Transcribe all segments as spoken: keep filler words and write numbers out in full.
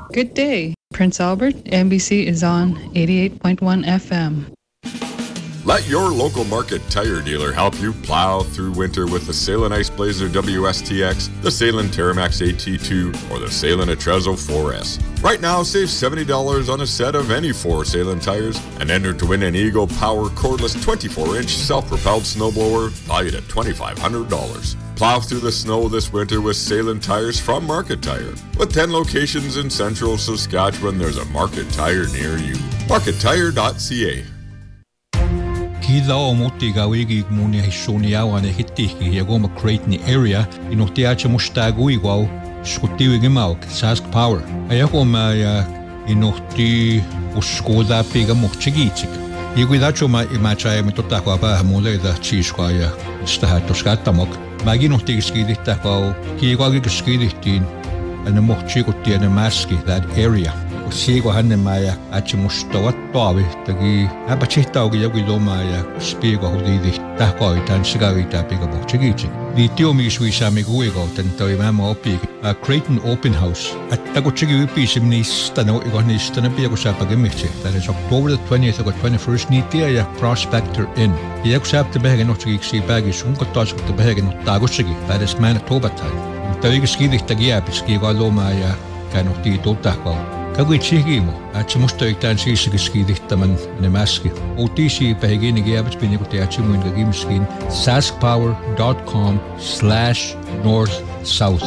Good day. Prince Albert, N B C is on eighty-eight point one F M. Let your local Market Tire dealer help you plow through winter with the Salem Ice Blazer W S T X, the Salem Terramax A T two, or the Salem Atrezo four S. Right now, save seventy dollars on a set of any four Salem tires and enter to win an Eagle Power cordless twenty-four inch self-propelled snowblower valued at twenty-five hundred dollars. Plow through the snow this winter with Salem tires from Market Tire. With ten locations in central Saskatchewan, there's a Market Tire near you. market tire dot c a. Kila o moti gawigi muni hishoni awa ne hitiki ya goma create ni area inohti acha mustagu igwao skutiwi gemau Sask Power. Ayako ma ya inohti uskoda pega mochigichik. Iguidacho ma imachaya mitotako aba mole da chishwa ya stahato skatamok. Magi nohti skidita ko kiwagi skidihtin ana mochigutti ana maski that area. Sigo hanne maya achi mustawa tawi tagi abachita ogi yogi loma ya spiego hudidi tahko itan sigawi tapiga bochigichi di tio mi sui sami guigo tanto mama opi a Creighton Open House at tago chigi upi simni stano igoni stana piego sapagemichi. That is October the twentieth to twenty-first ni tia ya Prospector Inn. Iego sap te behege no chigi si bagi sunko tos te behege no tago chigi. That is Manitoba time. Tawiga skidi tagi api skigo loma ya kano ti totako. Kagui chihimo at musto itan si sigidihtaman ne maski. O T C pahigini giabits pinikuti at simuin gagimskin saskpower dot com slash north south.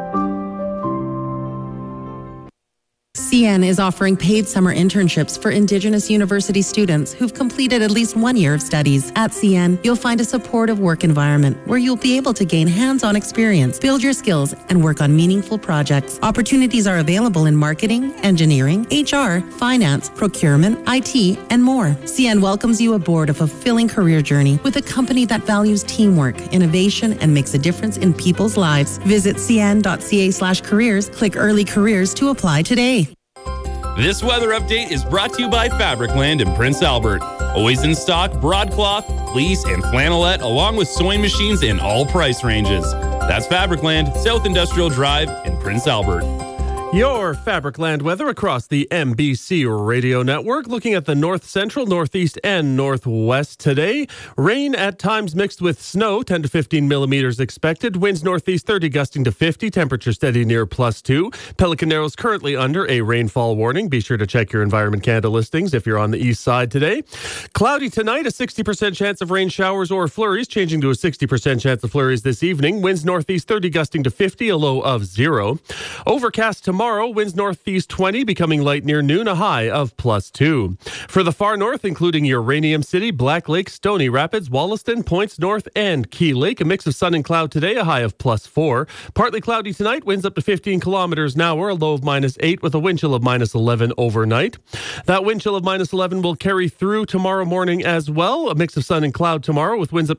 C N is offering paid summer internships for Indigenous university students who've completed at least one year of studies. At C N, you'll find a supportive work environment where you'll be able to gain hands-on experience, build your skills, and work on meaningful projects. Opportunities are available in marketing, engineering, H R, finance, procurement, I T, and more. C N welcomes you aboard a fulfilling career journey with a company that values teamwork, innovation, and makes a difference in people's lives. Visit cn.ca slash careers, click early careers to apply today. This weather update is brought to you by Fabricland in Prince Albert. Always in stock, broadcloth, fleece, and flannelette, along with sewing machines in all price ranges. That's Fabricland, South Industrial Drive in Prince Albert. Your Fabricland weather across the M B C radio network. Looking at the north central, northeast, and northwest today. Rain at times mixed with snow, ten to fifteen millimeters expected. Winds northeast thirty gusting to fifty. Temperature steady near plus two. Pelican Narrows currently under a rainfall warning. Be sure to check your Environment Canada listings if you're on the east side today. Cloudy tonight, a sixty percent chance of rain showers or flurries, changing to a sixty percent chance of flurries this evening. Winds northeast thirty gusting to fifty, a low of zero. Overcast tomorrow. Tomorrow, winds northeast twenty, becoming light near noon, a high of plus two. For the far north, including Uranium City, Black Lake, Stony Rapids, Wollaston, Points North, and Key Lake, a mix of sun and cloud today, a high of plus four. Partly cloudy tonight, winds up to fifteen kilometers an hour, a low of minus eight, with a wind chill of minus eleven overnight. That wind chill of minus eleven will carry through tomorrow morning as well. A mix of sun and cloud tomorrow, with winds up